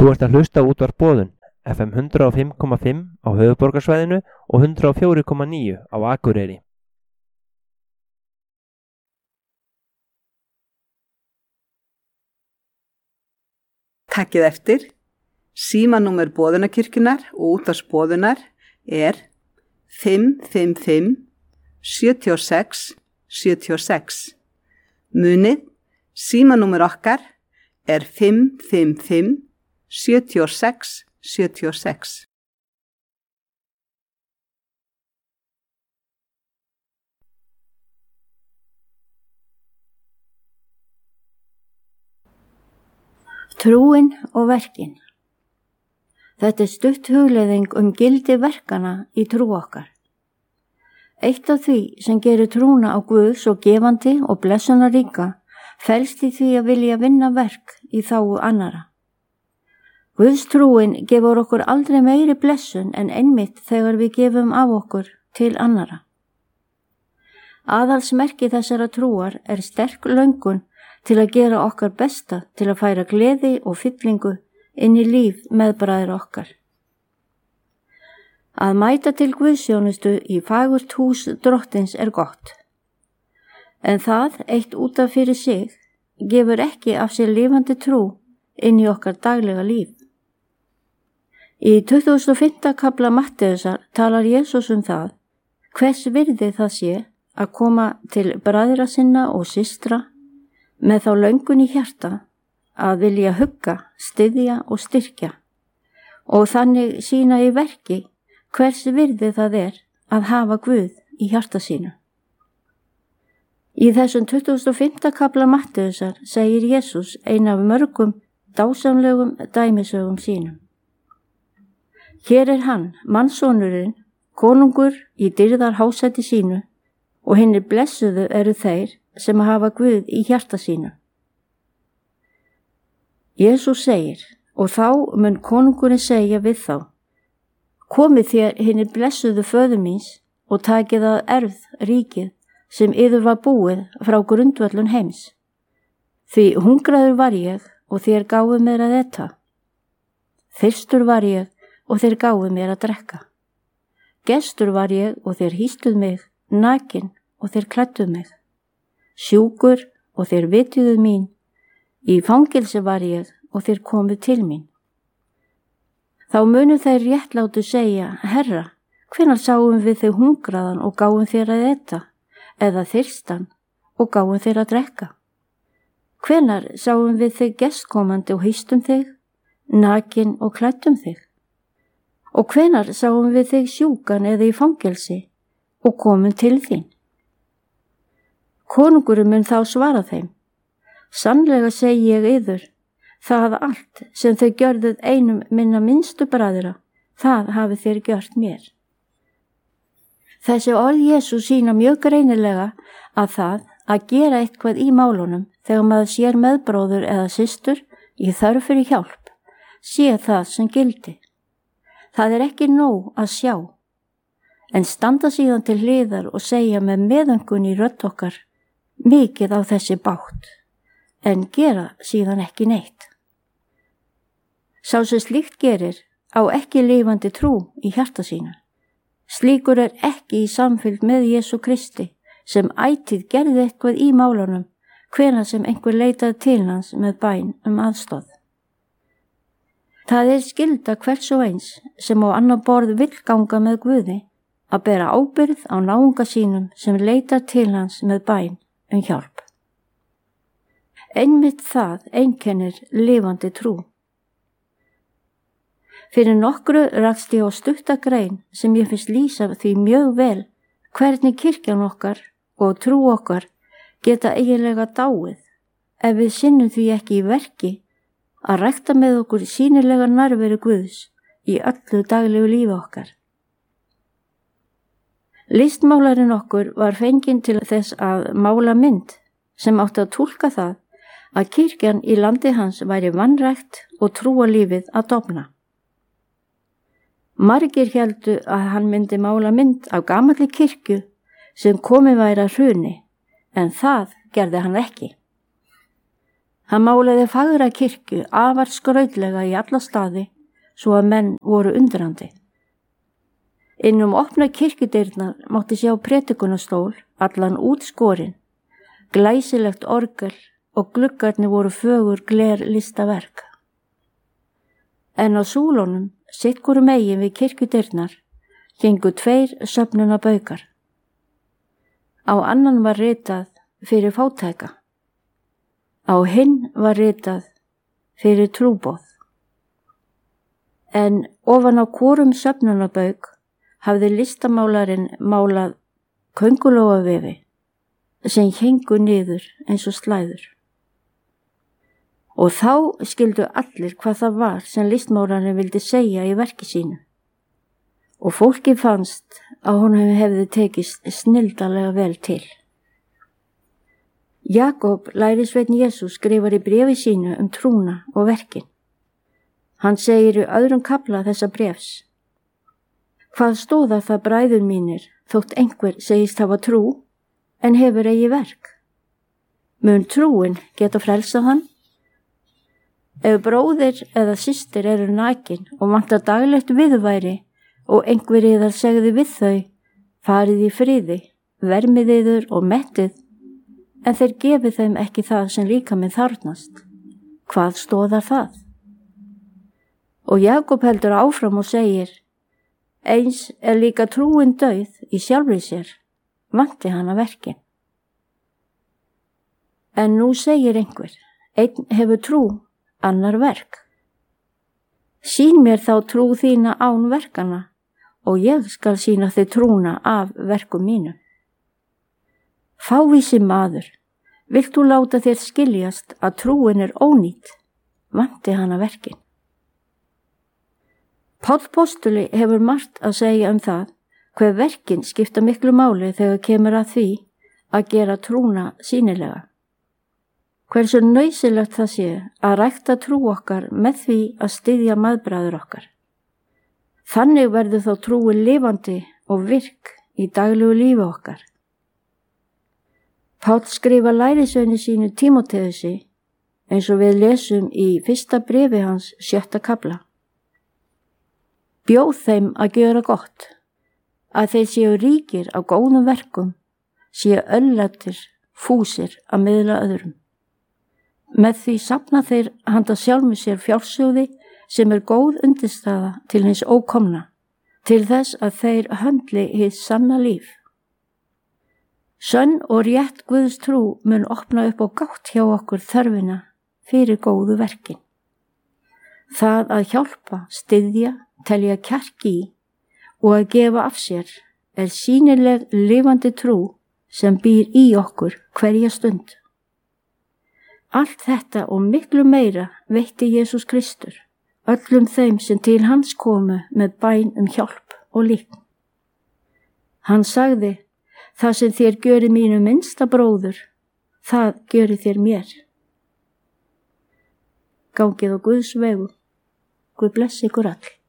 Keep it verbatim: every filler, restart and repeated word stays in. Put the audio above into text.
Þú ert að hlusta á útvarp Boðun, F M hundrað og fimm komma fimm á höfuðborgarsvæðinu og hundrað og fjögur komma níu á Akureyri. Takkið eftir, símanúmer Boðunarkirkjunnar og útvarps Boðunar er fimm fimm fimm sjö sex sjö sex. Munið, símanúmer okkar er fimm fimm fimm sjö sex sjö sex. Trúin og verkin. Þetta er stutt hugleiðing um gildi verkana í trú okkar. Eitt af því sem gerir trúna á Guð svo gefandi og blessunarríka felst í því að vilja vinna verk í þágu annara. Guðs trúin gefur okkur aldrei meiri blessun en einmitt þegar við gefum af okkur til annara. Aðalsmerki þessara trúar er sterk löngun til að gera okkar besta til að færa gleði og fyllingu inn í líf meðbræðra okkar. Að mæta til guðsþjónustu í fagurt hús drottins er gott, en það eitt út af fyrir sig gefur ekki af sér lifandi trú inn í okkar daglega líf. Í tuttugasta og fimmta kafla Mattheusar talar Jesús um það hvers virði það sé að koma til bræðra sinna og systra með þá löngun í hjarta að vilja hugga, styðja og styrkja og þannig sýna í verki hvers virði það er að hafa Guð í hjarta sínu. Í þessum tuttugasta og fimmta kafla Mattheusar segir Jesús ein af mörgum dásamlegum dæmisögum sínum. Hér er hann, mannssonurinn, konungur í dýrðar hásæti sínu og hinir blessuðu eru þeir sem hafa Guð í hjarta sínu. Jesús segir, og þá mun konungurinn segja við þá: komið þér hinir blessuðu föður míns og takið að erfð ríkið sem yður var búið frá grundvöllun heims. Því hungraður var ég og þér gáfuð mér að eta. Þyrstur var ég og þér gáfuð mér að drekka. Gestur var ég og þér hýstuð mig, nakin og þér klædduð mig. Sjúkur og þér vitjuðuð mín, í fangelsi var ég og þér komuð til mín. Þá munu þeir réttlátu segja: Herra, hvenær sáum við þig hungraðan og gáum þér að eta, eða þyrstan og gáum þér að drekka? Hvenær sáum við þig gestkomandi og hýstum þig, nakin og klæddum þig? Og hvenær sáum við þig sjúkan eða í fangelsi og komum til þín? Konungurinn mun þá svara þeim: sannlega segi ég yður, það allt sem þau gjörðuð einum minna minnstu bræðra, það hafi þeir gjört mér. Þessi orð Jesú sýna mjög greinilega að það að gera eitthvað í málunum þegar maður sér meðbróður eða systur í þörf fyrir hjálp, sé það sem gildi. Það er ekki nóg að sjá, en standa síðan til hliðar og segja með meðöngun í rödd okkar mikið á þessi bátt, en gera síðan ekki neitt. Sá sem slíkt gerir á ekki lifandi trú í hjarta sínu. Slíkur er ekki í samfylgd með Jesú Kristi sem ætíð gerði eitthvað í málunum hvenær sem einhver leitaði til hans með bæn um aðstoð. Það er skylda hvers og eins sem á annar borð vill ganga með Guði að bera ábyrgð á náunga sínum sem leitar til hans með bæn um hjálp. Einmitt það einkennir lifandi trú. Fyrir nokkru rakst ég á stutta grein sem ég finnst lýsa því mjög vel hvernig kirkjan okkar og trú okkar geta eiginlega dáið ef við sinnum því ekki í verki að rækta með okkur sýnilega nærveru Guðs í öllu daglegu lífi okkar. Listmálarinn okkur var fenginn til þess að mála mynd sem átti að túlka það að kirkjan í landi hans væri vanrækt og trúarlífið að dofna. Margir héldu að hann myndi mála mynd af gamalli kirkju sem komið væri að hruni, en það gerði hann ekki. Hann málaði fagra kirkju afar skrautlega í alla staði svo að menn voru undrandi. Innum opna kirkjudyrnar mátti sjá predikunarstól allan út skorinn, glæsilegt orgel og gluggarnir voru fögur gler listaverk. En á súlunum, sitt hvoru megin við kirkjudyrnar, gengu tveir söfnunarbaukar. Á annan var ritað fyrir fátæka. Á hinn var ritað fyrir trúboð. En ofan á hvorum söfnunarbauk hafði listamálarinn málað köngulóarvefi sem héngu niður eins og slæður. Og þá skildu allir hvað það var sem listmálarinn vildi segja í verki sínu. Og fólki fannst að honum hefði tekist snilldarlega vel til. Jakob, lærisveinn Jesús, skrifar í bréfi sínu um trúna og verkin. Hann segir í öðrum kafla þessa bréfs: Hvað stóða það bræður mínir, þótt einhver segist hafa trú, en hefur eigi verk? Mun trúin geta frelsað hann? Ef bróðir eða systir eru nakin og vantar daglegt viðværi og einhver yðar segði við þau, farið í friði, vermið yður og mettið, en þeir gefið þeim ekki það sem líkaminn þarfnast. Hvað stóðar það? Og Jakob heldur áfram og segir: Eins er líka trúin dauð í sjálfri sér, vanti hana verkin. En nú segir einhver: Einn hefur trú, annar verk. Sýn mér þá trú þína án verkana, og ég skal sýna þig trúna af verkum mínum. Fávísi maður, vilt þú láta þér skiljast að trúin er ónýt, vanti hana verkin. Páll postuli hefur margt að segja um það hver verkin skipta miklu máli þegar kemur að því að gera trúna sýnilega. Hversu nauðsynlegt það sé að rækta trú okkar með því að styðja maðbræður okkar. Þannig verður þá trúin lifandi og virk í daglegu lífi okkar. Páll skrifa lærisveini sínu Tímóteusi eins og við lesum í fyrsta bréfi hans sjötta kafla. Bjóð þeim að gjöra gott, að þeir séu ríkir á góðum verkum, séu öllættir, fúsir að miðla öðrum. Með því safna þeir handa sjálfum sér fjársjóði sem er góð undirstaða til hins ókomna, til þess að þeir höndli hið sanna líf. Sönn og rétt Guðs trú mun opna upp á gátt hjá okkur þörfina fyrir góðu verkin. Það að hjálpa, styðja, telja kjark í og að gefa af sér er sýnileg lifandi trú sem býr í okkur hverja stund. Allt þetta og miklu meira veitti Jesús Kristur öllum þeim sem til hans komu með bæn um hjálp og líkn. Hann sagði: Það sem þér gjörið mínu minnsta bróður, það gjörið þér mér. Gangið á Guðs vegu. Guð blessi ykkur all.